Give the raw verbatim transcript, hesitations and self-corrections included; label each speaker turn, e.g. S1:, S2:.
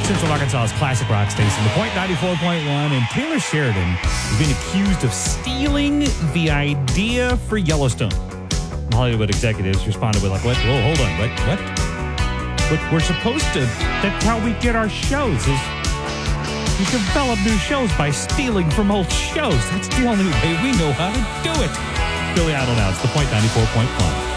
S1: Central Arkansas's classic rock station, The Point ninety-four point one, and Taylor Sheridan is being accused of stealing the idea for Yellowstone. Hollywood executives responded with like, what? Whoa, hold on, what? What? But we're supposed to, that's how we get our shows, is we develop new shows by stealing from old shows. That's the only way we know how to do it. Billy Idol now, it's The Point ninety-four point one.